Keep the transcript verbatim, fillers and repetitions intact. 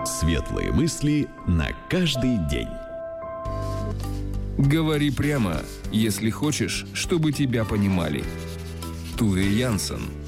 Светлые мысли на каждый день. Говори прямо, если хочешь, чтобы тебя понимали. Туве Янсен.